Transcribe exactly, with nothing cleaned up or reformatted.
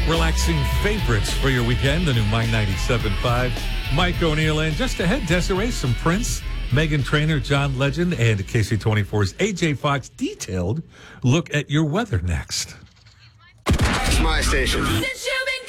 Relaxing favorites for your weekend, the new My ninety-seven point five. Mike O'Neill, and just ahead, Desiree, some Prince, Meghan Trainor, John Legend, and K C twenty-four's A J Fox. Detailed look at your weather next. It's my station. Since you